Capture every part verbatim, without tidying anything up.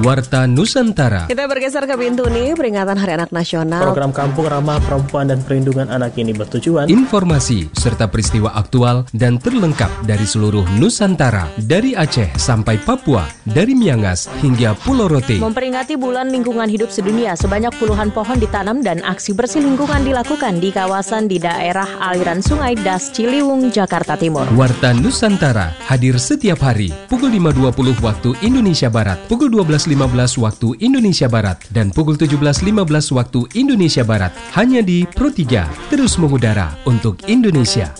Warta Nusantara. Kita bergeser ke pintu nih, peringatan Hari Anak Nasional. Program Kampung Ramah Perempuan dan Perlindungan Anak ini bertujuan Informasi serta peristiwa aktual dan terlengkap dari seluruh Nusantara, dari Aceh sampai Papua, dari Miangas hingga Pulau Rote. Memperingati Bulan Lingkungan Hidup Sedunia, sebanyak puluhan pohon ditanam dan aksi bersih lingkungan dilakukan di kawasan di daerah aliran Sungai Das Ciliwung, Jakarta Timur. Warta Nusantara hadir setiap hari pukul lima dua puluh waktu Indonesia Barat, pukul dua belas lima belas waktu Indonesia Barat, dan pukul tujuh belas lima belas waktu Indonesia Barat. Hanya di Pro tiga, terus mengudara untuk Indonesia.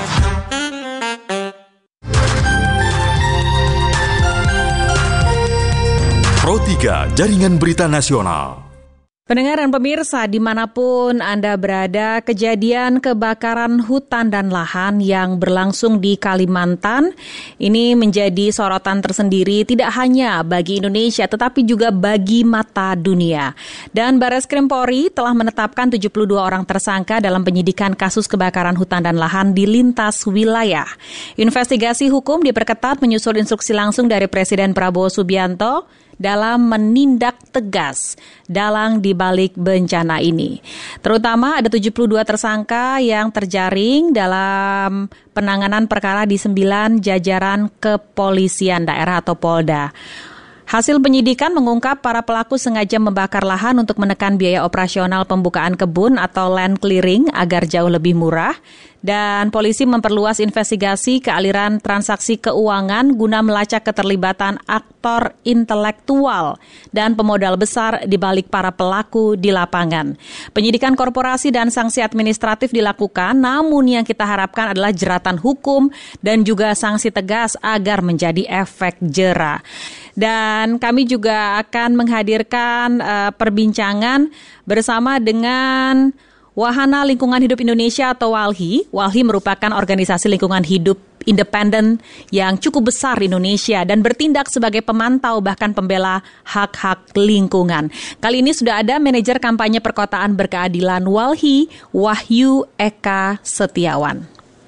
Pro tiga, Jaringan Berita Nasional. Pendengar dan pemirsa dimanapun Anda berada, kejadian kebakaran hutan dan lahan yang berlangsung di Kalimantan ini menjadi sorotan tersendiri tidak hanya bagi Indonesia tetapi juga bagi mata dunia. Dan Barreskrim Polri telah menetapkan tujuh puluh dua orang tersangka dalam penyidikan kasus kebakaran hutan dan lahan di lintas wilayah. Investigasi hukum diperketat menyusul instruksi langsung dari Presiden Prabowo Subianto dalam menindak tegas dalang di balik bencana ini. Terutama ada tujuh puluh dua tersangka yang terjaring dalam penanganan perkara di sembilan jajaran kepolisian daerah atau Polda. Hasil penyidikan mengungkap para pelaku sengaja membakar lahan untuk menekan biaya operasional pembukaan kebun atau land clearing agar jauh lebih murah. Dan polisi memperluas investigasi ke aliran transaksi keuangan guna melacak keterlibatan aktor intelektual dan pemodal besar di balik para pelaku di lapangan. Penyidikan korporasi dan sanksi administratif dilakukan, namun yang kita harapkan adalah jeratan hukum dan juga sanksi tegas agar menjadi efek jera. Dan kami juga akan menghadirkan uh, perbincangan bersama dengan Wahana Lingkungan Hidup Indonesia atau WALHI. WALHI merupakan organisasi lingkungan hidup independen yang cukup besar di Indonesia dan bertindak sebagai pemantau bahkan pembela hak-hak lingkungan. Kali ini sudah ada manajer kampanye perkotaan berkeadilan WALHI, Wahyu Eka Setiawan.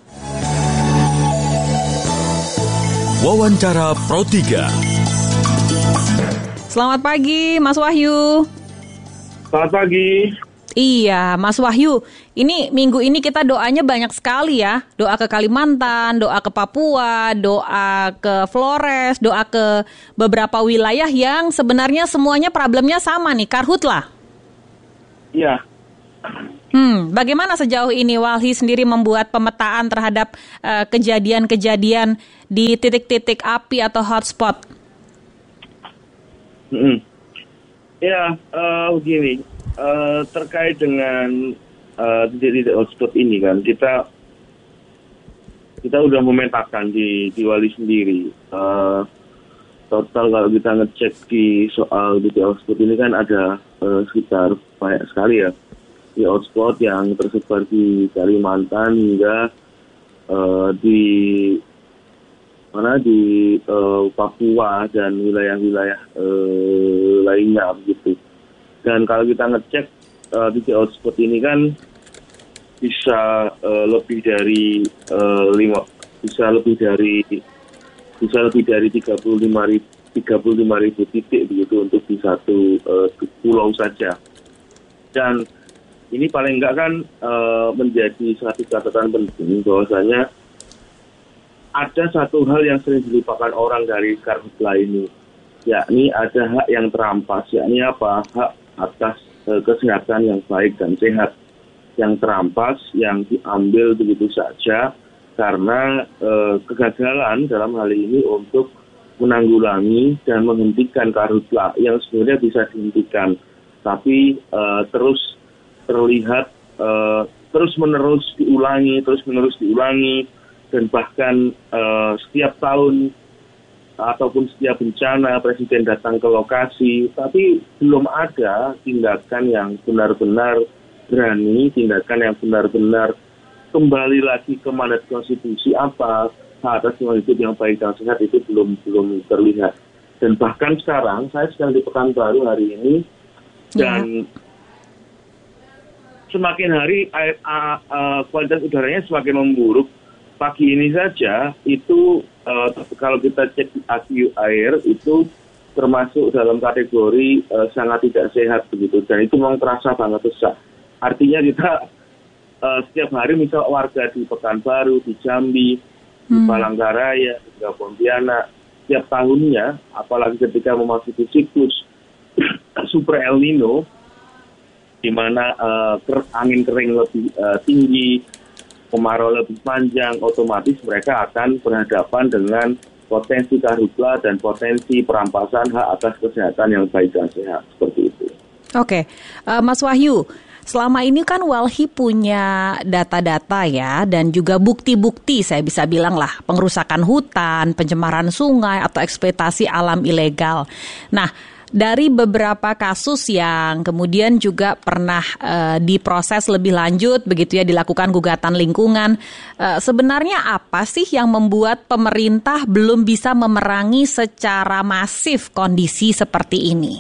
Wawancara Pro tiga. Selamat pagi, Mas Wahyu. Selamat pagi. Iya, Mas Wahyu, ini minggu ini kita doanya banyak sekali ya. Doa ke Kalimantan, doa ke Papua, doa ke Flores, doa ke beberapa wilayah yang sebenarnya semuanya problemnya sama nih, karhutlah. Iya. Hmm, bagaimana sejauh ini WALHI sendiri membuat pemetaan terhadap uh, kejadian-kejadian di titik-titik api atau hotspot? Hmm. Ya, uh, begini. Uh, terkait dengan uh, titik-titik hotspot ini kan kita kita udah memetakan di di Wali sendiri uh, total kalau kita ngecek di soal titik hotspot ini kan ada uh, sekitar banyak sekali ya di hotspot yang tersebar di Kalimantan hingga uh, di mana di uh, Papua dan wilayah-wilayah uh, lainnya begitu. Dan kalau kita ngecek uh, titik hotspot ini kan bisa uh, lebih dari uh, lima, bisa lebih dari bisa lebih dari tiga puluh lima ribu titik begitu untuk di satu uh, pulau saja. Dan ini paling enggak kan uh, menjadi satu catatan penting bahwasanya ada satu hal yang sering dilupakan orang dari karhutla ini, yakni ada hak yang terampas, yakni apa? Hak atas e, kesehatan yang baik dan sehat yang terampas, yang diambil begitu saja karena e, kegagalan dalam hal ini untuk menanggulangi dan menghentikan karhutla yang sebenarnya bisa dihentikan, tapi e, terus terlihat e, terus menerus diulangi, terus menerus diulangi dan bahkan e, setiap tahun ataupun setiap bencana Presiden datang ke lokasi, tapi belum ada tindakan yang benar-benar berani, tindakan yang benar-benar kembali lagi ke mandat konstitusi apa hak atas lingkungan hidup yang baik dan sehat itu belum belum terlihat. Dan bahkan sekarang saya sedang di Pekanbaru hari ini dan ya. Semakin hari air, uh, uh, kualitas udaranya semakin memburuk. Pagi ini saja itu uh, kalau kita cek di A Q I air itu termasuk dalam kategori uh, sangat tidak sehat begitu, dan itu memang terasa banget besar. Artinya kita uh, setiap hari misal warga di Pekanbaru, di Jambi, di hmm. Palangkaraya, di Pontianak, setiap tahunnya, apalagi ketika memasuki siklus Super El Nino, di mana uh, ker- angin kering lebih uh, tinggi, kemarau lebih panjang, otomatis mereka akan berhadapan dengan potensi karhutla dan potensi perampasan hak atas kesehatan yang baik dan sehat, seperti itu. Oke, uh, Mas Wahyu, selama ini kan Walhi punya data-data ya, dan juga bukti-bukti, saya bisa bilang lah, pengrusakan hutan, pencemaran sungai, atau eksploitasi alam ilegal. Nah, dari beberapa kasus yang kemudian juga pernah uh, diproses lebih lanjut, begitu ya, dilakukan gugatan lingkungan, uh, sebenarnya apa sih yang membuat pemerintah belum bisa memerangi secara masif kondisi seperti ini?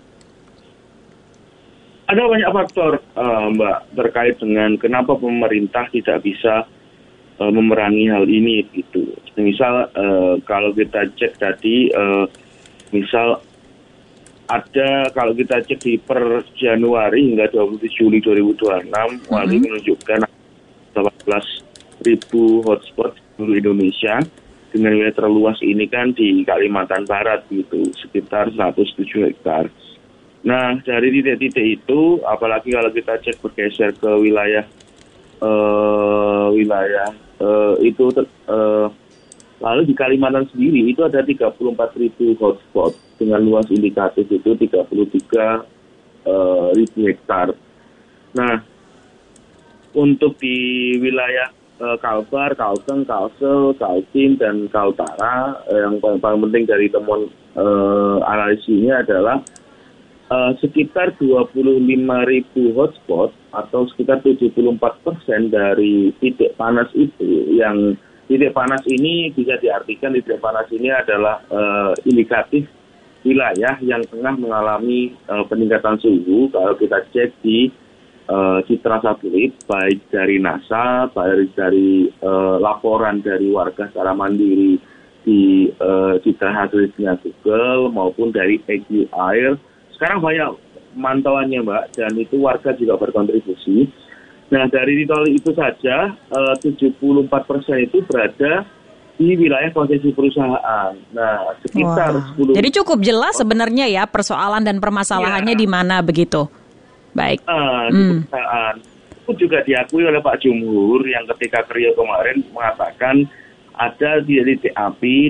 Ada banyak faktor, uh, Mbak, terkait dengan kenapa pemerintah tidak bisa uh, memerangi hal ini, gitu. Misal uh, kalau kita cek tadi, uh, misal ada, kalau kita cek di per Januari hingga dua puluh tujuh Juli dua ribu dua puluh enam, mm-hmm. Walhi menunjukkan delapan belas ribu hotspot di seluruh Indonesia, dengan wilayah terluas ini kan di Kalimantan Barat, gitu, sekitar seratus tujuh hektar. Nah, dari titik-titik itu, apalagi kalau kita cek bergeser ke wilayah uh, wilayah uh, itu, uh, lalu di Kalimantan sendiri itu ada tiga puluh empat ribu hotspot dengan luas indikatif itu tiga puluh tiga ribu hektar. Nah, untuk di wilayah uh, Kalbar, Kalteng, Kalsel, Kaltim, dan Kaltara, yang paling, paling penting dari temuan uh, analisis ini adalah Uh, sekitar dua puluh lima ribu hotspot atau sekitar tujuh puluh empat persen dari titik panas itu, yang titik panas ini bisa diartikan titik panas ini adalah uh, indikatif wilayah yang tengah mengalami uh, peningkatan suhu. Kalau kita cek di uh, citra satelit, baik dari NASA, baik dari uh, laporan dari warga secara mandiri di uh, citra satelitnya Google, maupun dari A Q Air. Sekarang banyak mantauannya, Mbak, dan itu warga juga berkontribusi. Nah, dari itu saja, uh, tujuh puluh empat persen itu berada di wilayah konsesi perusahaan. Nah, sekitar wow. sepuluh. Jadi cukup jelas sebenarnya ya persoalan dan permasalahannya ya. Di mana begitu. Baik. Uh, di hmm. perusahaan. Itu juga diakui oleh Pak Jumhur yang ketika Rio kemarin mengatakan ada titik api